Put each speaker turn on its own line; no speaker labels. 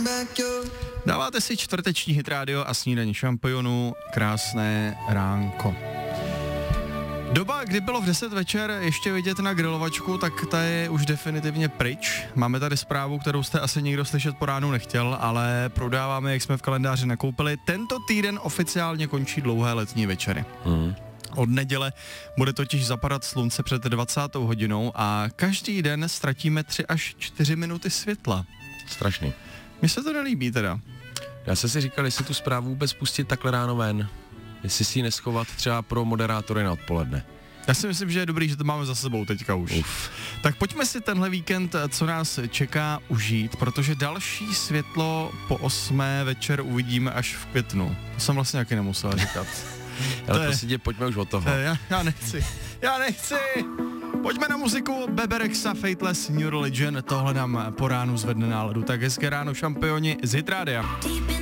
Dáváte si čtvrteční Hit Radio a snídaní šampionů. Krásné ránko. Doba, kdy bylo v 10 večer ještě vidět na grilovačku, tak ta je už definitivně pryč. Máme tady zprávu, kterou jste asi nikdo slyšet po ránu nechtěl, ale prodáváme, jak jsme v kalendáři nakoupili. Tento týden oficiálně končí dlouhé letní večery. Od neděle bude totiž zapadat slunce před 20. hodinou a každý den ztratíme 3 až 4 minuty světla.
Strašný.
Mně se to nelíbí teda.
Já jsem si říkal, jestli tu zprávu vůbec pustit takhle ráno ven. Jestli si ji neschovat třeba pro moderátory na odpoledne.
Já si myslím, že je dobrý, že to máme za sebou teďka už. Tak pojďme si tenhle víkend, co nás čeká, užít, protože další světlo po 8. večer uvidíme až v květnu. To jsem vlastně taky nemusel říkat.
Ale prosím tě, pojďme už od toho.
Já nechci. Pojďme na muziku. Bebe Rexha, Fateless, New Religion. Tohle nám po ránu zvedne náladu. Tak hezké ráno, šampioni z Hit Rádia.